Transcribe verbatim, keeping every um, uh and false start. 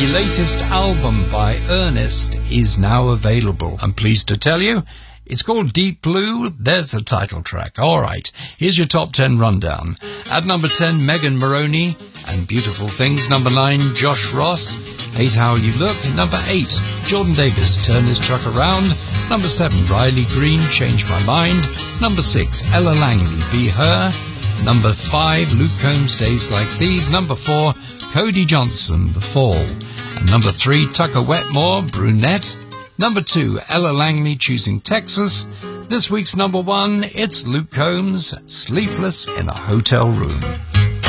latest album by Ernest is now available. I'm pleased to tell you, it's called Deep Blue. There's the title track. All right, here's your top ten rundown. At number ten, Megan Moroney and Beautiful Things. Number nine, Josh Ross, Hate How You Look. Number eight, Jordan Davis, Turn This Truck Around. Number seven, Riley Green, Change My Mind. Number six, Ella Langley, Be Her. Number five, Luke Combs, Days Like These. Number four, Cody Johnson, The Fall. And number three, Tucker Wetmore, Brunette. Number two, Ella Langley, Choosing Texas. This week's number one, it's Luke Combs, Sleepless in a Hotel Room.